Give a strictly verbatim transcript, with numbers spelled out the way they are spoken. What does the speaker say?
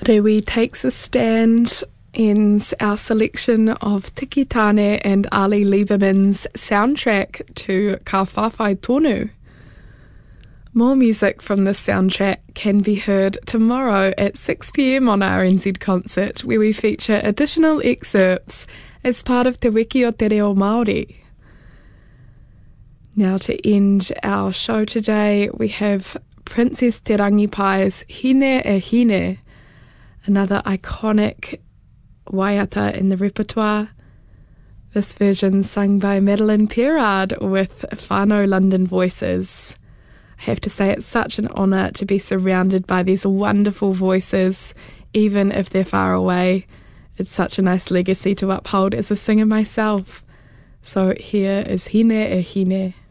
Rewi Takes a Stand ends our selection of Tiki Tane and Ali Lieberman's soundtrack to Ka Whawhai Tonu. More music from this soundtrack can be heard tomorrow at six p m on R N Z Concert, where we feature additional excerpts as part of Te Wiki o Te Reo Māori. Now, to end our show today, we have Princess Te Rangipai's Hine e Hine, another iconic waiata in the repertoire. This version sung by Madeleine Perard with whānau London voices. I have to say, it's such an honour to be surrounded by these wonderful voices, even if they're far away. It's such a nice legacy to uphold as a singer myself. So here is Hine e Hine.